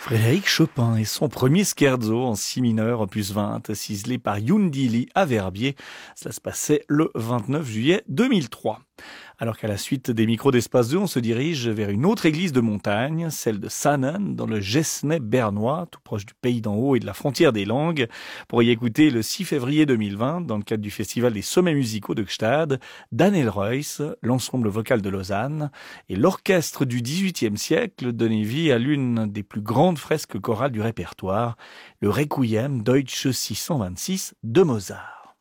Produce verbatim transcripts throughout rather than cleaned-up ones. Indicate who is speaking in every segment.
Speaker 1: Frédéric Chopin et son premier scherzo en si mineur, opus vingt, ciselé par Yundili à Verbier. Cela se passait le vingt-neuf juillet deux mille trois. Alors qu'à la suite des micros d'Espace deux, on se dirige vers une autre église de montagne, celle de Sanen, dans le Gessenay bernois, tout proche du pays d'en haut et de la frontière des langues, pour y écouter le six février deux mille vingt, dans le cadre du festival des sommets musicaux de Gstad, Daniel Reuss, l'ensemble vocal de Lausanne, et l'orchestre du dix-huitième siècle donnait vie à l'une des plus grandes fresques chorales du répertoire, le Requiem Deutsche six cent vingt-six de Mozart.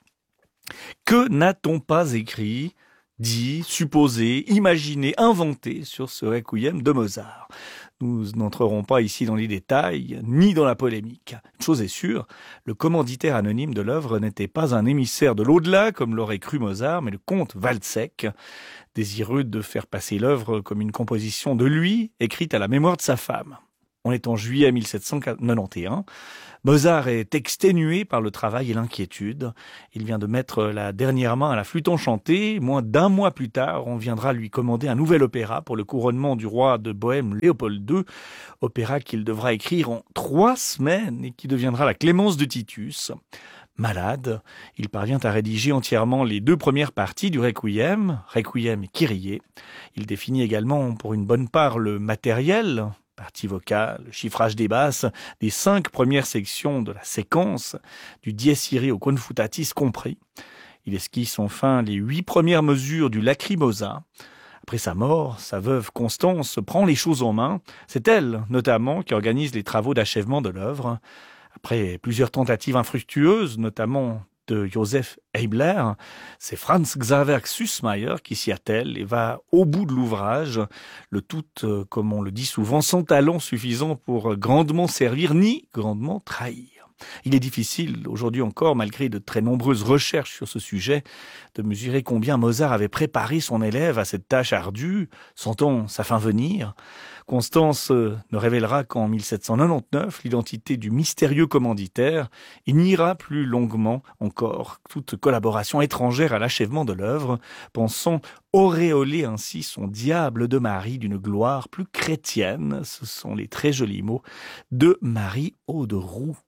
Speaker 1: Que n'a-t-on pas écrit, dit, supposé, imaginé, inventé sur ce Requiem de Mozart? Nous n'entrerons pas ici dans les détails, ni dans la polémique. Une chose est sûre, le commanditaire anonyme de l'œuvre n'était pas un émissaire de l'au-delà, comme l'aurait cru Mozart, mais le comte Waldsegg, désireux de faire passer l'œuvre comme une composition de lui, écrite à la mémoire de sa femme. On est en juillet mille sept cent quatre-vingt-onze. Mozart est exténué par le travail et l'inquiétude. Il vient de mettre la dernière main à la flûte enchantée. Moins d'un mois plus tard, on viendra lui commander un nouvel opéra pour le couronnement du roi de Bohême Léopold deux. Opéra qu'il devra écrire en trois semaines et qui deviendra la Clémence de Titus. Malade, il parvient à rédiger entièrement les deux premières parties du Requiem, Requiem et Kyrie. Il définit également pour une bonne part le matériel, partie vocale, chiffrage des basses, des cinq premières sections de la séquence, du dies irae au confutatis compris. Il esquisse enfin les huit premières mesures du Lacrimosa. Après sa mort, sa veuve Constance prend les choses en main. C'est elle, notamment, qui organise les travaux d'achèvement de l'œuvre. Après plusieurs tentatives infructueuses, notamment de Joseph Heibler, c'est Franz Xaver Süssmayr qui s'y attelle et va au bout de l'ouvrage, le tout, euh, comme on le dit souvent, sans talent suffisant pour grandement servir ni grandement trahir. Il est difficile, aujourd'hui encore, malgré de très nombreuses recherches sur ce sujet, de mesurer combien Mozart avait préparé son élève à cette tâche ardue, sentant sa fin venir. Constance ne révélera qu'en mille sept cent quatre-vingt-dix-neuf l'identité du mystérieux commanditaire et niera plus longuement encore toute collaboration étrangère à l'achèvement de l'œuvre, pensant auréoler ainsi son diable de Marie d'une gloire plus chrétienne, ce sont les très jolis mots de Marie Auderoux.